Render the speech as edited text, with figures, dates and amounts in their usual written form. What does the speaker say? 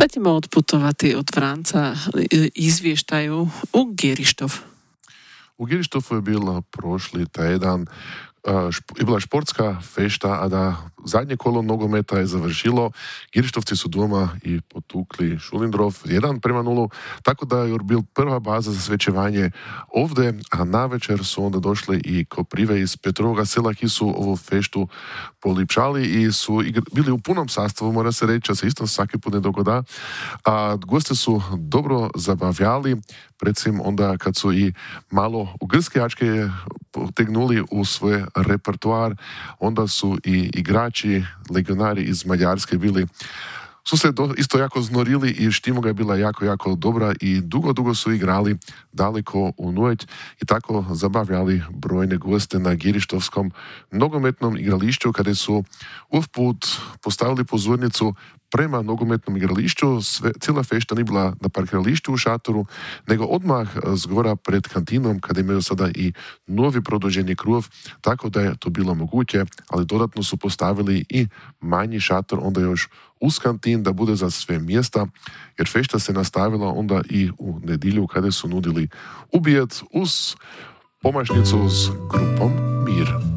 Letimo odputovati od Vranca, izvještaju u Gerištov. U Gerištovu je bil prošli teden je bila športska fešta, a da zadnje kolo nogometa je završilo. Gerištovci su doma i potukli Šulindrov 1:0, tako da je bil prva baza za svečevanje ovde, a navečer su onda došli i Koprive iz Petrovoga sela, ki su ovu feštu polipšali i su bili u punom sastavu, mora se reći, a se isto svaki put ne dogoda. A goste su dobro zabavljali, recimo onda kad su i malo ugrskijačke potegnuli u svoj repertoar, onda su i igrači, legionari iz Mađarske bili, su se isto jako znorili i štimoga je bila jako dobra i dugo su igrali daleko u noć i tako zabavljali brojne goste na Gerištovskom nogometnom igrališću, kada su uvput postavili pozornicu prema nogometnom igrališću. Cijela fešta nije bila na parkiralištu u šatoru, nego odmah zgora pred kantinom, kada imaju sada i novi produženi krov, tako da je to bilo moguće, ali dodatno su postavili i manji šator, onda još uz kantin, da bude za sve mjesta, jer fešta se nastavila onda i u nedjelju, kada su nudili ubijed uz pomašnicu s grupom Mir.